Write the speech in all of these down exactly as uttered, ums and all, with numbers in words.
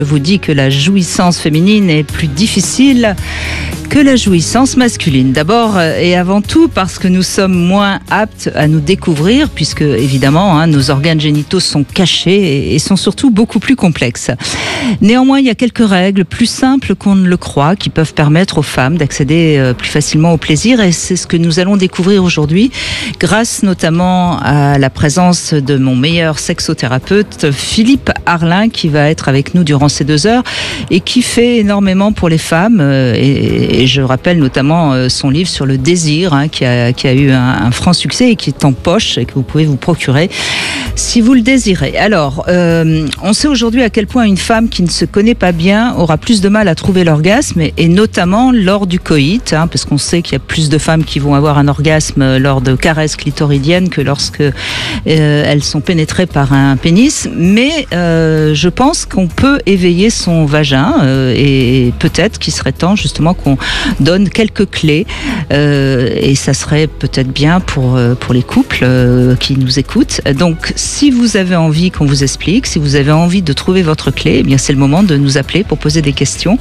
Je vous dis que la jouissance féminine est plus difficile que la jouissance masculine. D'abord et avant tout parce que nous sommes moins aptes à nous découvrir, puisque évidemment hein, nos organes génitaux sont cachés et sont surtout beaucoup plus complexes. Néanmoins, il y a quelques règles plus simples qu'on ne le croit qui peuvent permettre aux femmes d'accéder plus facilement au plaisir, et c'est ce que nous allons découvrir aujourd'hui grâce notamment à la présence de mon meilleur sexothérapeute Philippe Arlin, qui va être avec nous durant ces deux heures et qui fait énormément pour les femmes, et, et je rappelle notamment son livre sur le désir hein, qui, a, qui a eu un, un franc succès et qui est en poche et que vous pouvez vous procurer si vous le désirez. Alors, euh, on sait aujourd'hui à quel point une femme qui ne se connaît pas bien aura plus de mal à trouver l'orgasme, et, et notamment lors du coït, hein, parce qu'on sait qu'il y a plus de femmes qui vont avoir un orgasme lors de caresses clitoridiennes que lorsque euh, elles sont pénétrées par un pénis. Mais euh, je pense qu'on peut éveiller son vagin euh, et peut-être qu'il serait temps justement qu'on donne quelques clés euh, et ça serait peut-être bien pour, euh, pour les couples euh, qui nous écoutent. Donc si vous avez envie qu'on vous explique, si vous avez envie de trouver votre clé, eh bien c'est le moment de nous appeler pour poser des questions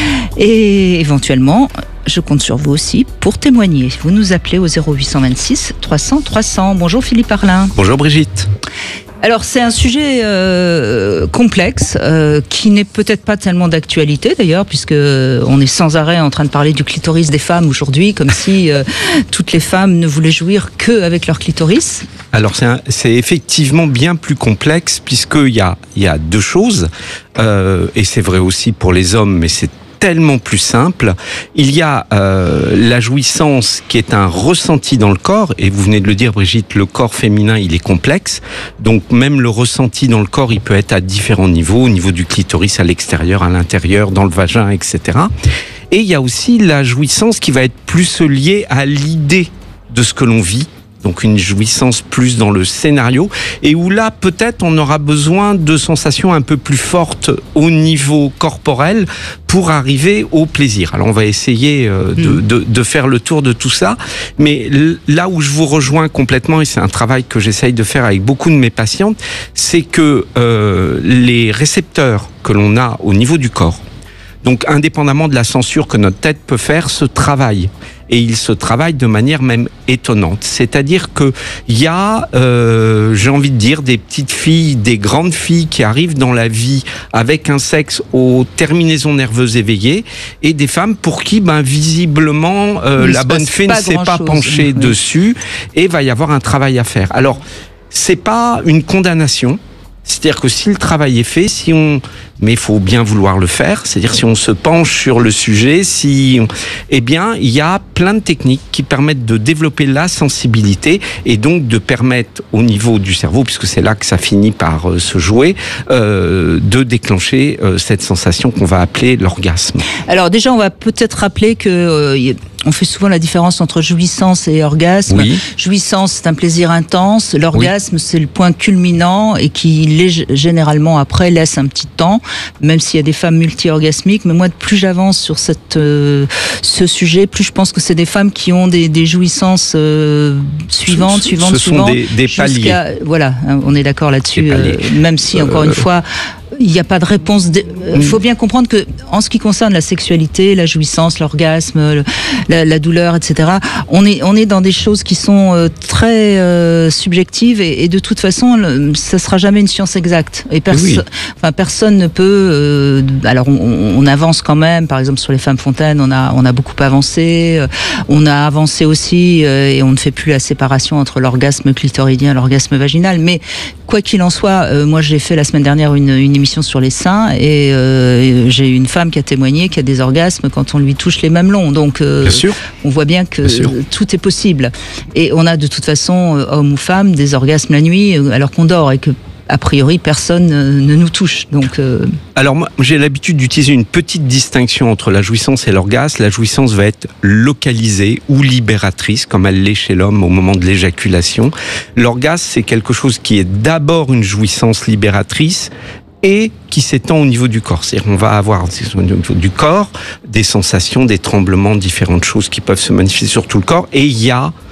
et éventuellement je compte sur vous aussi pour témoigner. Vous nous appelez au zéro huit cent vingt-six trois cents trois cents. Bonjour Philippe Arlin. Bonjour Brigitte. Alors c'est un sujet euh, complexe euh, qui n'est peut-être pas tellement d'actualité d'ailleurs, puisque on est sans arrêt en train de parler du clitoris des femmes aujourd'hui, comme si euh, toutes les femmes ne voulaient jouir que avec leur clitoris. Alors c'est, un, c'est effectivement bien plus complexe, puisqu'il y a, il y a deux choses, euh, et c'est vrai aussi pour les hommes, mais c'est tellement plus simple. Il y a euh, la jouissance qui est un ressenti dans le corps, et vous venez de le dire Brigitte, le corps féminin il est complexe, donc même le ressenti dans le corps il peut être à différents niveaux, au niveau du clitoris, à l'extérieur, à l'intérieur, dans le vagin, et cetera. Et il y a aussi la jouissance qui va être plus liée à l'idée de ce que l'on vit, donc une jouissance plus dans le scénario, et où là peut-être on aura besoin de sensations un peu plus fortes au niveau corporel pour arriver au plaisir. Alors on va essayer euh, de, de, de faire le tour de tout ça, mais là où je vous rejoins complètement, et c'est un travail que j'essaye de faire avec beaucoup de mes patientes, c'est que euh, les récepteurs que l'on a au niveau du corps, donc indépendamment de la censure que notre tête peut faire, se travaillent. Et il se travaille de manière même étonnante. C'est-à-dire que il y a, euh, j'ai envie de dire, des petites filles, des grandes filles qui arrivent dans la vie avec un sexe aux terminaisons nerveuses éveillées, et des femmes pour qui, ben visiblement, euh, la bonne fée ne s'est pas penchée oui. dessus, et va y avoir un travail à faire. Alors, c'est pas une condamnation. C'est-à-dire que si le travail est fait, si on, mais il faut bien vouloir le faire, c'est-à-dire si on se penche sur le sujet, si, on... eh bien, il y a plein de techniques qui permettent de développer la sensibilité et donc de permettre au niveau du cerveau, puisque c'est là que ça finit par euh, se jouer, euh, de déclencher euh, cette sensation qu'on va appeler l'orgasme. Alors déjà, on va peut-être rappeler que euh, on fait souvent la différence entre jouissance et orgasme. Oui. Jouissance, c'est un plaisir intense. L'orgasme, oui. c'est le point culminant et qui, généralement, après, laisse un petit temps, même s'il y a des femmes multi-orgasmiques. Mais moi, plus j'avance sur cette, euh, ce sujet, plus je pense que c'est des femmes qui ont des, des jouissances euh, suivantes, ce, suivantes, ce suivantes. Ce sont des, des paliers. Voilà, on est d'accord là-dessus. Euh, même si, encore euh, une fois, il n'y a pas de réponse. Il faut bien comprendre que, en ce qui concerne la sexualité, la jouissance, l'orgasme, la, la douleur, et cetera, on est, on est dans des choses qui sont euh, très euh, subjectives et, et de toute façon, le, ça sera jamais une science exacte. Et perso- oui. enfin, personne ne peut. Euh, alors, on, on avance quand même. Par exemple, sur les femmes fontaines, on a, on a beaucoup avancé. Euh, on a avancé aussi euh, et on ne fait plus la séparation entre l'orgasme clitoridien et l'orgasme vaginal. Mais quoi qu'il en soit, euh, moi, j'ai fait la semaine dernière une, une émission sur les seins et euh, j'ai une femme qui a témoigné qu'il y a des orgasmes quand on lui touche les mamelons. Donc euh, bien sûr. On voit bien que bien tout est possible. Et on a de toute façon, homme ou femme, des orgasmes la nuit alors qu'on dort et que a priori personne ne nous touche. Donc euh... Alors moi j'ai l'habitude d'utiliser une petite distinction entre la jouissance et l'orgasme. La jouissance va être localisée ou libératrice comme elle l'est chez l'homme au moment de l'éjaculation. L'orgasme c'est quelque chose qui est d'abord une jouissance libératrice et qui s'étend au niveau du corps. C'est-à-dire qu'on va avoir au niveau du corps des sensations, des tremblements, différentes choses qui peuvent se manifester sur tout le corps, et il y a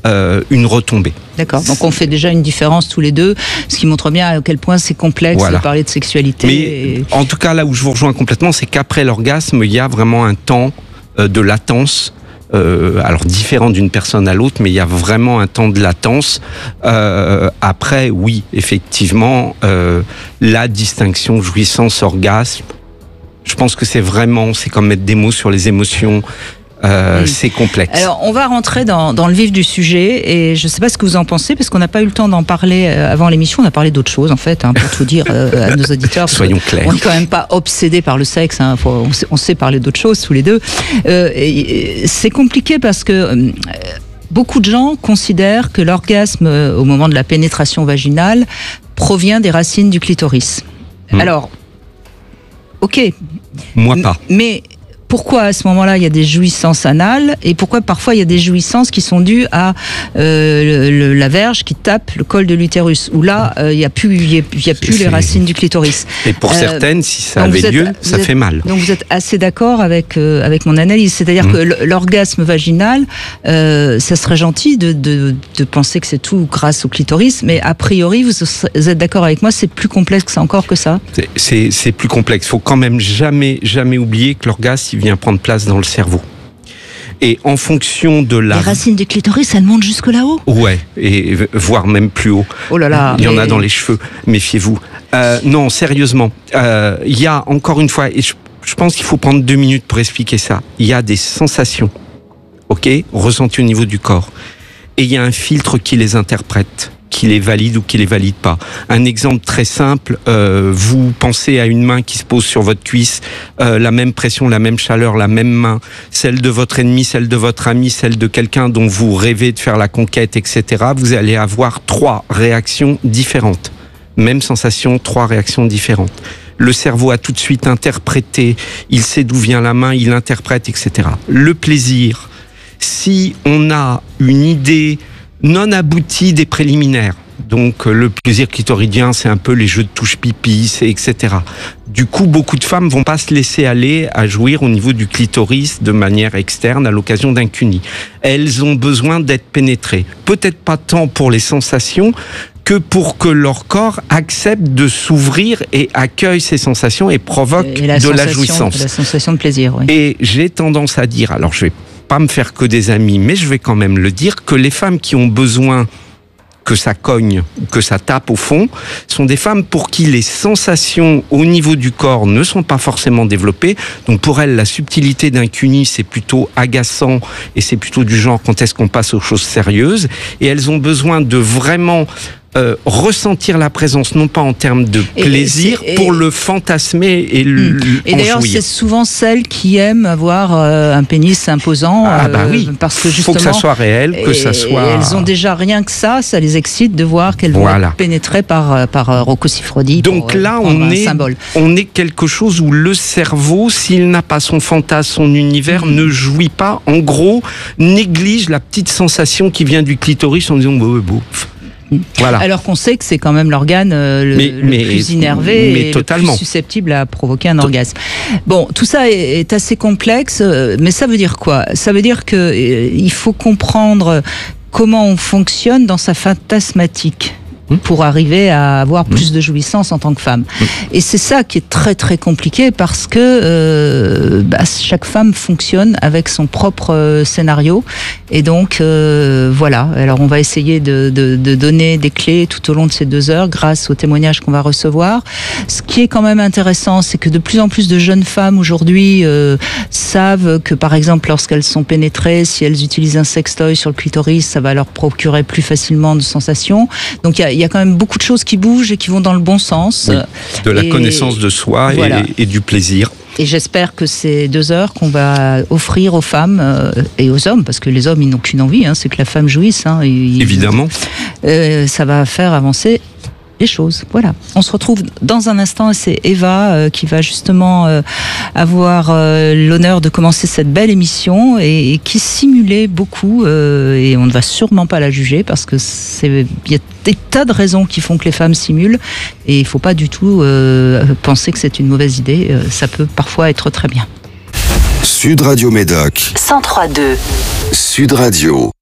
euh, une retombée. D'accord, donc on fait déjà une différence tous les deux, ce qui montre bien à quel point c'est complexe voilà. de parler de sexualité. Mais et... en tout cas, là où je vous rejoins complètement, c'est qu'après l'orgasme, il y a vraiment un temps euh, de latence. Euh, alors différent d'une personne à l'autre, mais il y a vraiment un temps de latence. Euh, après, oui, effectivement, euh, la distinction jouissance-orgasme, je pense que c'est vraiment, c'est comme mettre des mots sur les émotions. Euh, mmh. C'est complexe. Alors, on va rentrer dans, dans le vif du sujet et je ne sais pas ce que vous en pensez parce qu'on n'a pas eu le temps d'en parler avant l'émission. On a parlé d'autres choses en fait, hein, pour tout dire euh, à nos auditeurs. Soyons clairs. On n'est quand même pas obsédés par le sexe. Hein, faut, on, sait, on sait parler d'autres choses tous les deux. Euh, et, et c'est compliqué parce que euh, beaucoup de gens considèrent que l'orgasme euh, au moment de la pénétration vaginale provient des racines du clitoris. Mmh. Alors, ok. Moi pas. Mais pourquoi à ce moment-là il y a des jouissances anales et pourquoi parfois il y a des jouissances qui sont dues à euh, le, la verge qui tape le col de l'utérus où là euh, il n'y a plus, il y a, il y a plus les racines du clitoris. Et pour euh, certaines, si ça avait êtes, lieu, ça êtes, fait mal. Donc vous êtes assez d'accord avec euh, avec mon analyse, c'est-à-dire mmh. que l'orgasme vaginal, euh, ça serait gentil de, de, de penser que c'est tout grâce au clitoris, mais a priori vous, vous êtes d'accord avec moi, c'est plus complexe encore que ça. C'est, c'est plus complexe. Il faut quand même jamais jamais oublier que l'orgasme il vient prendre place dans le cerveau. Et en fonction de la... Les racines du clitoris, elles montent jusque là-haut ? Ouais, et voire même plus haut. Oh là là. Il y mais... en a dans les cheveux, méfiez-vous. Euh, non, sérieusement, euh, il y a encore une fois, et je, je pense qu'il faut prendre deux minutes pour expliquer ça, il y a des sensations, ok, ressenties au niveau du corps. Et il y a un filtre qui les interprète, qui les valide ou qui les valide pas. Un exemple très simple, euh, vous pensez à une main qui se pose sur votre cuisse, euh, la même pression, la même chaleur, la même main, celle de votre ennemi, celle de votre ami, celle de quelqu'un dont vous rêvez de faire la conquête, et cetera. Vous allez avoir trois réactions différentes. Même sensation, trois réactions différentes. Le cerveau a tout de suite interprété, il sait d'où vient la main, il interprète, et cetera. Le plaisir, si on a une idée non abouti des préliminaires. Donc le plaisir clitoridien, c'est un peu les jeux de touche pipi, c'est et cetera. Du coup, beaucoup de femmes vont pas se laisser aller à jouir au niveau du clitoris de manière externe à l'occasion d'un cuni. Elles ont besoin d'être pénétrées. Peut-être pas tant pour les sensations que pour que leur corps accepte de s'ouvrir et accueille ces sensations et provoque et la de la jouissance. La sensation de plaisir, oui. Et j'ai tendance à dire, alors je vais pas me faire que des amis, mais je vais quand même le dire, que les femmes qui ont besoin que ça cogne, que ça tape au fond, sont des femmes pour qui les sensations au niveau du corps ne sont pas forcément développées. Donc pour elles, la subtilité d'un cuni, c'est plutôt agaçant et c'est plutôt du genre quand est-ce qu'on passe aux choses sérieuses. Et elles ont besoin de vraiment Euh, ressentir la présence, non pas en termes de plaisir, et, et, pour le fantasmer et le Et d'ailleurs, jouir. C'est souvent celles qui aiment avoir euh, un pénis imposant. Ah bah oui, euh, parce que justement, faut que ça soit réel, que et, ça soit... Et elles ont déjà rien que ça, ça les excite de voir qu'elles vont voilà. être pénétrées par, par euh, Rocco Siffredi. Donc pour, là, on est, on est quelque chose où le cerveau, s'il n'a pas son fantasme, son univers, mmh. ne jouit pas, en gros, néglige la petite sensation qui vient du clitoris en disant « bon, bon, voilà. ». Alors qu'on sait que c'est quand même l'organe euh, le, mais, le mais, plus innervé mais et totalement. le plus susceptible à provoquer un orgasme. Bon, tout ça est, est assez complexe, mais ça veut dire quoi ? Ça veut dire que euh, il faut comprendre comment on fonctionne dans sa fantasmatique pour arriver à avoir plus de jouissance en tant que femme. Et c'est ça qui est très très compliqué parce que euh, bah, chaque femme fonctionne avec son propre euh, scénario et donc euh, voilà. Alors on va essayer de, de, de donner des clés tout au long de ces deux heures grâce aux témoignages qu'on va recevoir. Ce qui est quand même intéressant, c'est que de plus en plus de jeunes femmes aujourd'hui euh, savent que par exemple lorsqu'elles sont pénétrées, si elles utilisent un sextoy sur le clitoris, ça va leur procurer plus facilement de sensations. Donc il y a il y a quand même beaucoup de choses qui bougent et qui vont dans le bon sens. Oui, de la et, connaissance de soi voilà. et, et du plaisir. Et j'espère que ces deux heures qu'on va offrir aux femmes euh, et aux hommes, parce que les hommes, ils n'ont qu'une envie, hein, c'est que la femme jouisse. Hein, ils, Évidemment. Euh, ça va faire avancer les choses. Voilà. On se retrouve dans un instant et c'est Eva euh, qui va justement euh, avoir euh, l'honneur de commencer cette belle émission et, et qui simulait beaucoup euh, et on ne va sûrement pas la juger parce que c'est il y a des tas de raisons qui font que les femmes simulent et il ne faut pas du tout euh, penser que c'est une mauvaise idée. Euh, ça peut parfois être très bien. Sud Radio Médoc. cent trois virgule deux. Sud Radio.